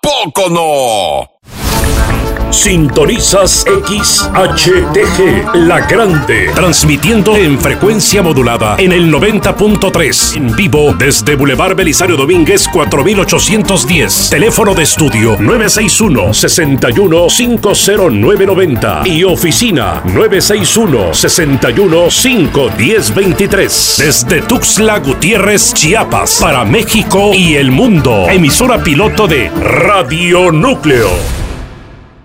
poco no! Sintonizas XHTG, La Grande, transmitiendo en frecuencia modulada en el 90.3, en vivo desde Boulevard Belisario Domínguez 4810, teléfono de estudio 961-61-50990 y oficina 961-61-51023, desde Tuxtla Gutiérrez, Chiapas, para México y el mundo, emisora piloto de Radio Núcleo.